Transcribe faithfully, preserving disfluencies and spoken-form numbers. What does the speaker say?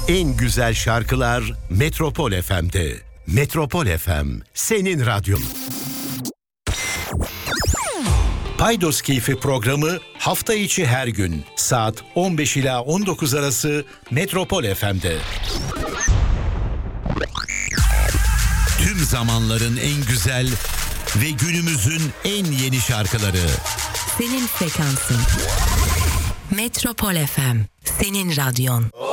En güzel şarkılar Metropol F M'de. Metropol F M, senin radyon. Paydos Keyfi programı hafta içi her gün saat on beş ila on dokuz arası Metropol F M'de. Tüm zamanların en güzel ve günümüzün en yeni şarkıları. Senin frekansın. Metropol F M, senin radyon.